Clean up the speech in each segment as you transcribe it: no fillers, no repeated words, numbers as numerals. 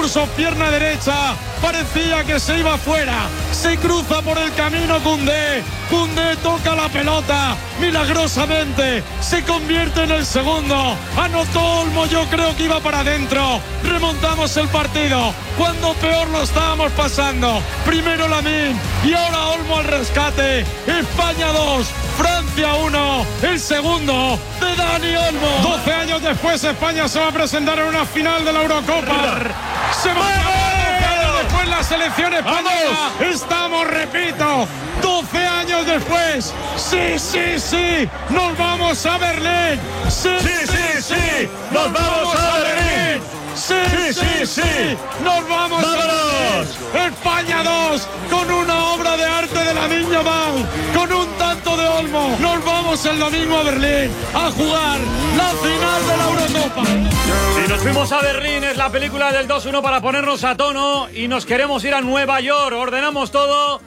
puso pierna derecha, parecía que se iba fuera, se cruza por el camino Koundé toca la pelota, milagrosamente se convierte en el segundo, anotó Olmo, yo creo que iba para adentro, remontamos el partido, cuando peor lo estábamos pasando, primero Lamine y ahora Olmo al rescate, España 2, Francia 1, el segundo de Dani Olmo. 12 años después España se va a presentar en una final de la Eurocopa. Se va a después la selección española. Estamos, repito, 12 años después. Sí, nos vamos a Berlín. Sí, nos vamos a Berlín. Sí, nos vamos a Berlín. España 2, con una obra de arte de Lamine Yamal, con un tanto de Olmo. Nos vamos el domingo a Berlín a jugar la final de la Eurocopa. Si nos fuimos a Berlín, es la película del 2-1 para ponernos a tono y nos queremos ir a Nueva York. Ordenamos todo.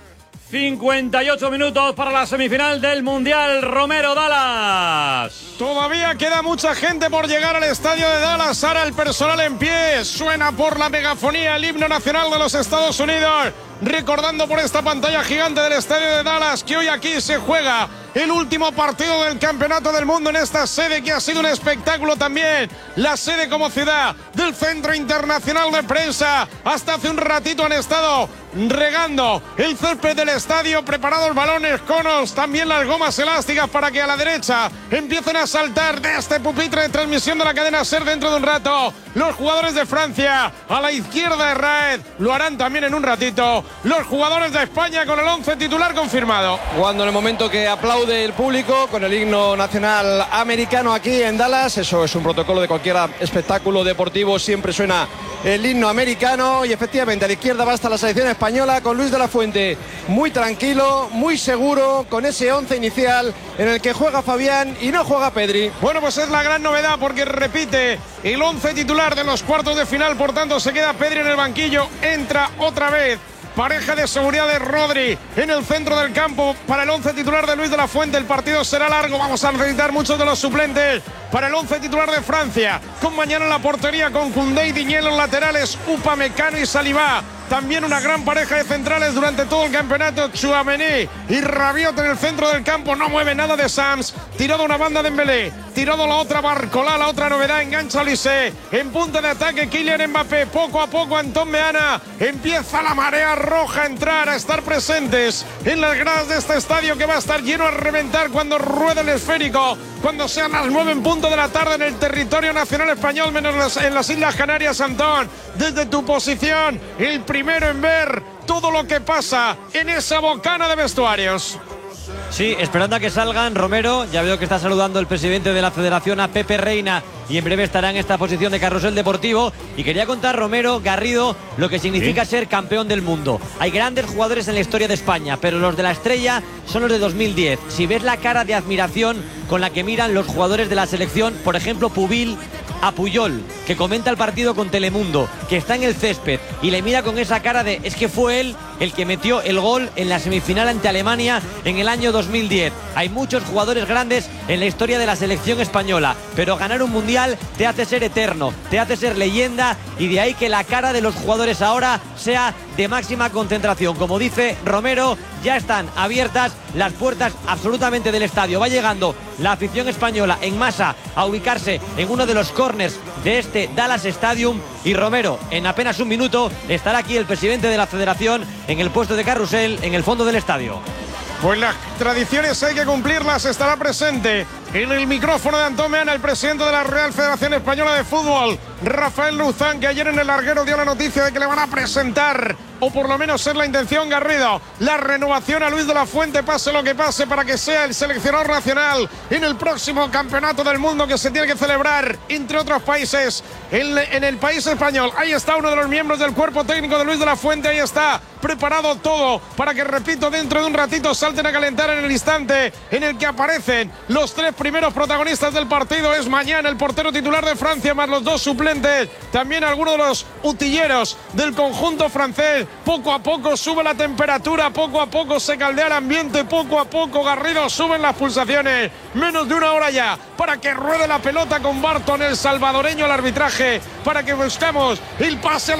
58 minutos para la semifinal del Mundial. Romero, Dallas. Todavía queda mucha gente por llegar al estadio de Dallas. Ahora el personal en pie. Suena por la megafonía el himno nacional de los Estados Unidos. Recordando por esta pantalla gigante del estadio de Dallas que hoy aquí se juega el último partido del Campeonato del Mundo en esta sede que ha sido un espectáculo también. La sede como ciudad del Centro Internacional de Prensa. Hasta hace un ratito han estado regando el césped del estadio, preparados balones, conos, también las gomas elásticas para que a la derecha empiecen a saltar de este pupitre de transmisión de la cadena SER dentro de un rato los jugadores de Francia. A la izquierda de Raed, lo harán también en un ratito los jugadores de España con el 11 titular confirmado. Jugando en el momento que aplaude el público con el himno nacional americano aquí en Dallas. Eso es un protocolo de cualquier espectáculo deportivo, siempre suena el himno americano. Y efectivamente a la izquierda va hasta la selección española con Luis de la Fuente muy tranquilo, muy seguro, con ese 11 inicial en el que juega Fabián y no juega Pedri. Bueno, pues es la gran novedad porque repite el 11 titular de los cuartos de final, por tanto se queda Pedri en el banquillo, entra otra vez pareja de seguridad de Rodri en el centro del campo para el 11 titular de Luis de la Fuente. El partido será largo, vamos a necesitar muchos de los suplentes para el 11 titular de Francia, con mañana en la portería con Koundé y Digne en los laterales, Upamecano y Saliba. También una gran pareja de centrales durante todo el campeonato, Tchouaméni y Rabiot en el centro del campo. No mueve nada de Sams, tirado una banda de Dembélé, tirado la otra Barcola, la otra novedad, engancha Olise, en punta de ataque Kylian Mbappé, poco a poco Antón Meana, empieza la marea roja a entrar, a estar presentes en las gradas de este estadio que va a estar lleno a reventar cuando rueda el esférico, cuando sean las 9 en punto de la tarde en el territorio nacional español, menos en las Islas Canarias. Antón, desde tu posición, el primero en ver todo lo que pasa en esa bocana de vestuarios. Sí, esperando a que salgan. Romero, ya veo que está saludando el presidente de la federación, a Pepe Reina, y en breve estará en esta posición de carrusel deportivo. Y quería contar, Romero, Garrido, lo que significa ser campeón del mundo. Hay grandes jugadores en la historia de España, pero los de la estrella son los de 2010. Si ves la cara de admiración con la que miran los jugadores de la selección, por ejemplo, Pubil, a Puyol, que comenta el partido con Telemundo, que está en el césped y le mira con esa cara de es que fue él el que metió el gol en la semifinal ante Alemania en el año 2010. Hay muchos jugadores grandes en la historia de la selección española, pero ganar un mundial te hace ser eterno, te hace ser leyenda, y de ahí que la cara de los jugadores ahora sea de máxima concentración. Como dice Romero, ya están abiertas las puertas absolutamente del estadio. Va llegando la afición española en masa a ubicarse en uno de los corners de este Dallas Stadium, y Romero, en apenas un minuto estará aquí el presidente de la federación en el puesto de carrusel en el fondo del estadio. Pues las tradiciones hay que cumplirlas. Estará presente en el micrófono de Antón Meana el presidente de la Real Federación Española de Fútbol, Rafael Luzán, que ayer en el larguero dio la noticia de que le van a presentar, o por lo menos es la intención, Garrido, la renovación a Luis de la Fuente, pase lo que pase, para que sea el seleccionador nacional en el próximo campeonato del mundo que se tiene que celebrar, entre otros países, en el país español. Ahí está uno de los miembros del cuerpo técnico de Luis de la Fuente, ahí está preparado todo para que, repito, dentro de un ratito salten a calentar en el instante en el que aparecen los tres primeros protagonistas del partido. Es mañana el portero titular de Francia más los dos suplentes, también algunos de los utilleros del conjunto francés. Poco a poco sube la temperatura, poco a poco se caldea el ambiente, poco a poco, Garrido, suben las pulsaciones. Menos de una hora ya para que ruede la pelota con Barton, el salvadoreño, al arbitraje, para que buscamos el pase a la